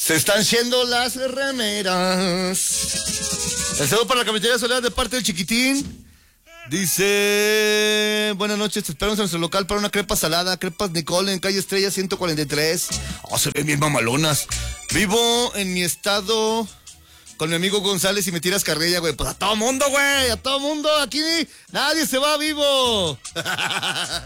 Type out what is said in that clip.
Se están yendo las remeras. El saludo para la cafetería Soledad de parte del Chiquitín. Dice, buenas noches, te esperamos en nuestro local para una crepa salada, crepas Nicole en calle Estrella 143. Oh, se ven bien mamalonas. Vivo en mi estado con mi amigo González y me tiras carrilla, güey. Pues a todo mundo, güey, a todo mundo, aquí nadie se va vivo.